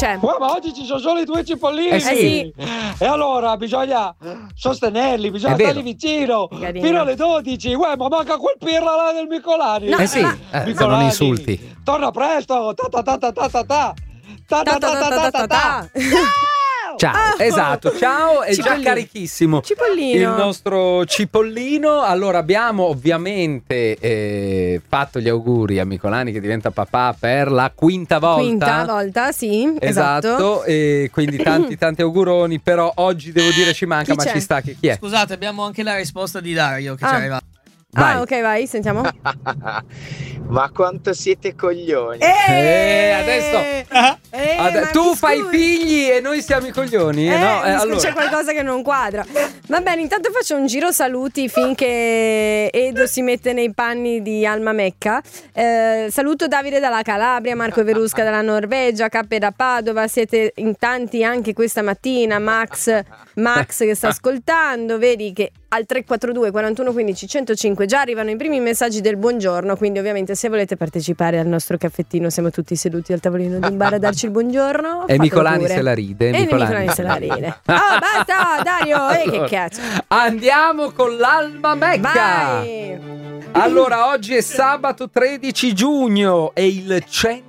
c'è? Ma oggi ci sono solo i 2 cipollini. Sì. E allora bisogna sostenerli, bisogna stargli vicino Carino. fino alle 12. Ma manca quel pirla là del Micolani. No, sì, se non insulti. Torna presto. Ta ta ta ta ta ta ta. Ta ta ta ta ta ta. Ciao, esatto, ciao, è già carichissimo Cipollino. il nostro cipollino. Allora abbiamo ovviamente fatto gli auguri a Micolani che diventa papà per la quinta volta, sì, esatto. E quindi tanti auguroni, però oggi devo dire ci manca, Chi ma c'è? ci sta che chi è? Scusate, abbiamo anche la risposta di Dario che ci è arrivata. Vai. Ok, vai, sentiamo. Ma quanto siete coglioni. Adesso ma tu mi fai scusi. figli e noi siamo i coglioni, no? Allora. C'è qualcosa che non quadra. Va bene, intanto faccio un giro saluti finché Edo si mette nei panni di Alma Mecca. Saluto Davide dalla Calabria, Marco Verusca dalla Norvegia, Cappe da Padova, siete in tanti anche questa mattina. Max che sta ascoltando, vedi che al 342 41 15 105 già arrivano i primi messaggi del buongiorno, quindi ovviamente se volete partecipare al nostro caffettino siamo tutti seduti al tavolino di un bar a darci il buongiorno. E fatelo Micolani pure. se la ride. E Micolani se la ride. Oh, basta Dario, che cazzo. Andiamo con l'Alma Mecca. Vai. Allora, oggi è sabato 13 giugno, è il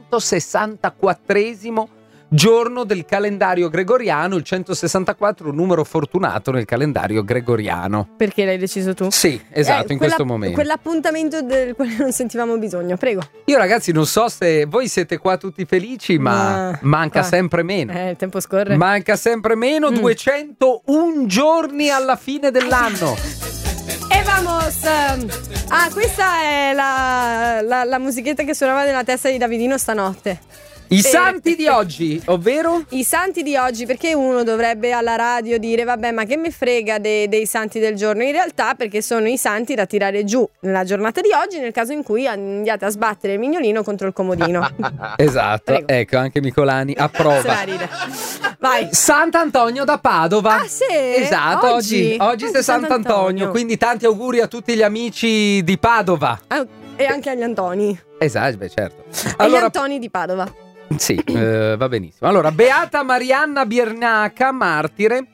164esimo giorno del calendario gregoriano, il 164 numero fortunato nel calendario gregoriano. Perché l'hai deciso tu? Sì, esatto, in questo momento. Quell'appuntamento del quale non sentivamo bisogno, prego. Io ragazzi non so se voi siete qua tutti felici, ma manca sempre meno. Il tempo scorre. Manca sempre meno, 201 giorni alla fine dell'anno. E vamos! Questa è la musichetta che suonava nella testa di Davidino stanotte. I santi di oggi, ovvero? I santi di oggi, perché uno dovrebbe alla radio dire vabbè ma che me frega dei santi del giorno, in realtà perché sono i santi da tirare giù nella giornata di oggi nel caso in cui andiate a sbattere il mignolino contro il comodino. Esatto. Prego. Ecco, anche Micolani approva. Se la ride. Vai. Sant'Antonio da Padova. Ah sì? Esatto, oggi è Sant'Antonio, quindi tanti auguri a tutti gli amici di Padova. E anche agli Antoni. Esatto, beh, certo. E gli Antoni di Padova. Sì, va benissimo. Allora, Beata Marianna Biernaca, martire.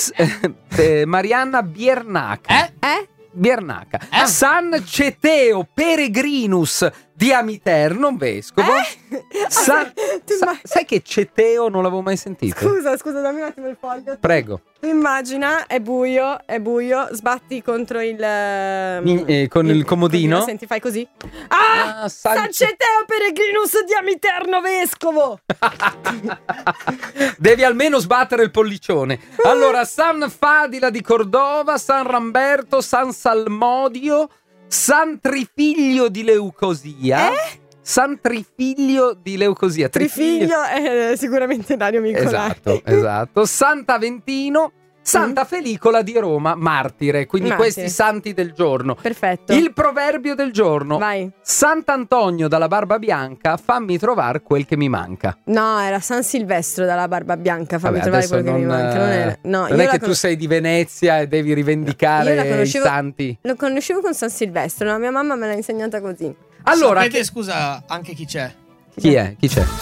Marianna Biernaca. Biernaca. San Ceteo Peregrinus di Amiterno, vescovo. Sai che Ceteo non l'avevo mai sentito? Scusa, dammi un attimo il foglio. Prego. Tu immagina, è buio, sbatti contro il con il comodino. Senti, fai così. San Ceteo Peregrinus di Amiterno, vescovo. Devi almeno sbattere il pollicione. Allora, San Fadila di Cordova, San Ramberto, San Salmodio, San Trifiglio di Leucosia. San Trifiglio di Leucosia. Trifiglio è sicuramente Dario Micolani. Esatto. Sant'Aventino, Santa Felicola di Roma, martire. Quindi questi santi del giorno. Perfetto. Il proverbio del giorno. Vai. Sant'Antonio dalla barba bianca, fammi trovare quel che mi manca. No, era San Silvestro dalla barba bianca, fammi trovare quello che mi manca. Non è che tu sei di Venezia e devi rivendicare i santi. Lo conoscevo con San Silvestro, la mia mamma me l'ha insegnata così. Allora, sapete, scusa, anche chi c'è? Chi è?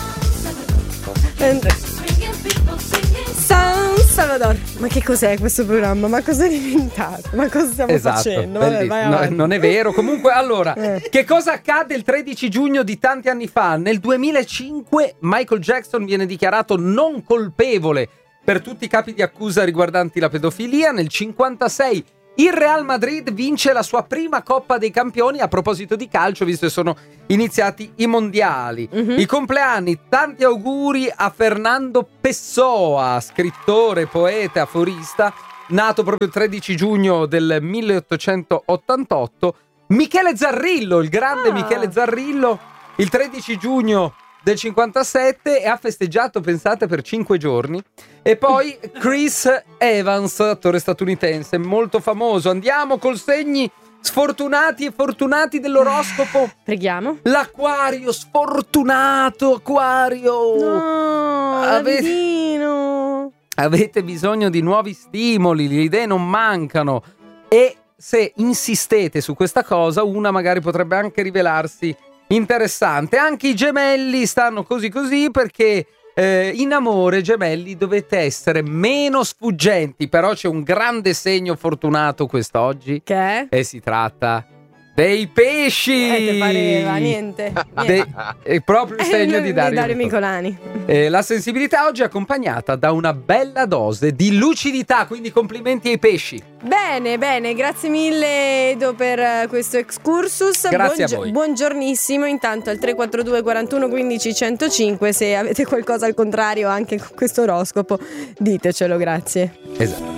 San Salvador. Ma che cos'è questo programma? Ma cosa è diventato? Ma cosa stiamo facendo? Vabbè, vai non è vero. Comunque, allora, che cosa accade il 13 giugno di tanti anni fa? Nel 2005 Michael Jackson viene dichiarato non colpevole per tutti i capi di accusa riguardanti la pedofilia. Nel 56 il Real Madrid vince la sua prima Coppa dei Campioni. A proposito di calcio, visto che sono iniziati i mondiali. I compleanni, tanti auguri a Fernando Pessoa, scrittore, poeta, aforista, nato proprio il 13 giugno del 1888. Michele Zarrillo, il grande Michele Zarrillo, il 13 giugno del 57 e ha festeggiato, pensate, per 5 giorni. E poi Chris Evans, attore statunitense molto famoso. Andiamo col segni sfortunati e fortunati dell'oroscopo. Preghiamo. L'Aquario, sfortunato Aquario. No, avete bisogno di nuovi stimoli, le idee non mancano. E se insistete su questa cosa, una magari potrebbe anche rivelarsi interessante. Anche i Gemelli stanno così perché In amore, gemelli, dovete essere meno sfuggenti, però c'è un grande segno fortunato quest'oggi. Che è? E si tratta dei pesci. Che pareva, niente. È proprio il segno di Dario Micolani. La sensibilità oggi è accompagnata da una bella dose di lucidità, quindi complimenti ai pesci. Bene, grazie mille Edo per questo excursus. Grazie a voi. Buongiornissimo, intanto al 342 41 15 105, se avete qualcosa al contrario anche con questo oroscopo ditecelo, grazie. Esatto.